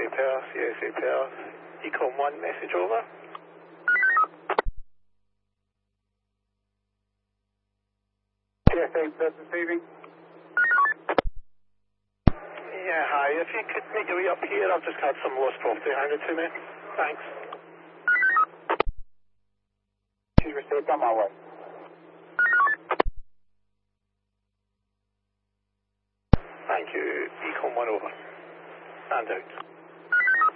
CSA Perth, CSA Perth. Econ 1, message over. CSA Perth receiving. Yeah, hi. If you could make your way up here, I've just had some lost property handed to me. Thanks. She's received on my way. Thank you. Econ 1 over. And out.